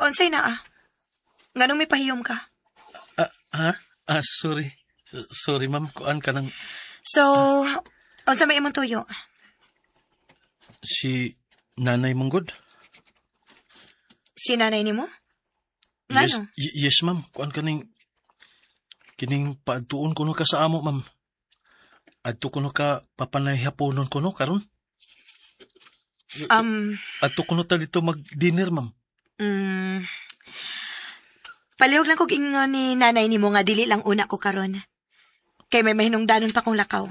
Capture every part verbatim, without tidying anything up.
Onsay na ah. Nganong may pahiyom ka? Ah, ha? Ah, sorry. S- sorry, ma'am. Kuan ka ng... So, unsa may imong tuyo? Si Nanay Munggod? Si nanay nimo? Yes, Ngano? y- yes, ma'am. Kuan ka ng... Kining paadtuon ko no ka sa amo, ma'am. Adto ko no ka papanayhaponon ko no, karon? Um, Adto ko no ta dito mag-dinner, ma'am. mm, palihog lang kog ingon ni nanay nimo nga dili lang una ko karon. Kay may mahinungdanon pa kong lakaw.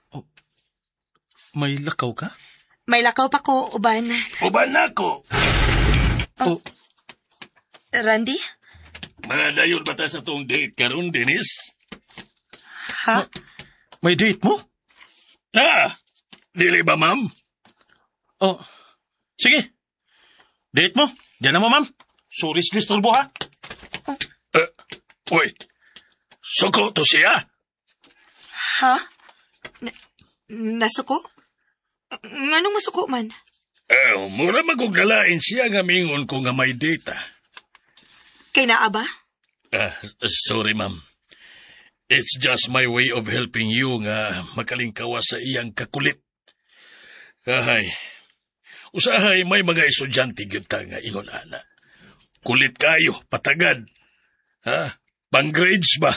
May lakaw ka? May lakaw pa ko, uban. Uban na ko. Oh, Randy? Madayon ba ta sa tong date karon, Dennis? Ha? may date mo? Ha? Dili ba, ma'am? Oh, sige. Date mo. Diyan na mo, ma'am. Sorry, disturbo, ha? Uh, uy, suko to siya. Ha? Na- nasuko? Nganong masuko man? Uh, mura magugnalain siya nga mingon ko nga may data. Kay naa ba? Ah, sorry, ma'am. It's just my way of helping you nga makalingkawa sa iyang kakulit. Ahay. Usahay may mga estudyante gyud ta nga ingon ana. Kulit kayo, patagad. Ha? Pang grades ba?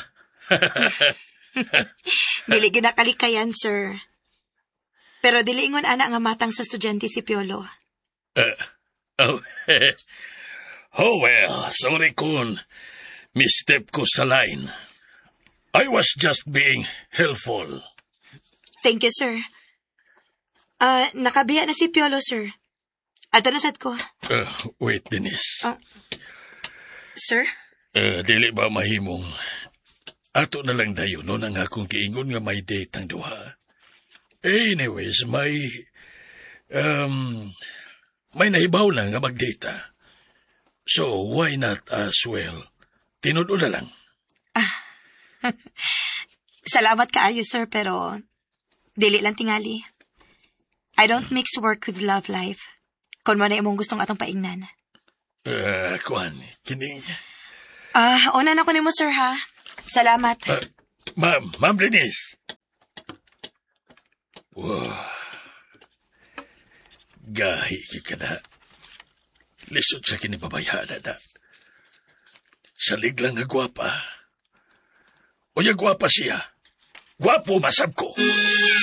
Dili ginakalikayan, sir. Pero dili ingon ana nga matang sa estudyante si Piolo. Uh, oh, oh well, sorry kun. Misstep ko sa line. I was just being helpful. Thank you, sir. Ah, nakabiya na si Piolo, sir. Ato na sad ko. Uh, wait, Denise. Ah, sir? Uh, dili ba mahimong ato na lang dayon no nang akong kiingon nga may date ang duha. Anyways, may um may nahibaw lang nga magdata. So why not as well? Tinuod na lang. Salamat kaayo, sir, pero dili lang tingali. I don't mix work with love life. Kung mo na imong gustong atong paingnan. Uh, kuan, kining... Ah, una na ko nimo, sir, ha? Salamat. Uh, ma'am, ma'am Denise. Wow. Gahi ka na. Lisod sa kinipabayaan na. Salig lang nga gwapa. O yung gwapa siya. Gwapo masab ko.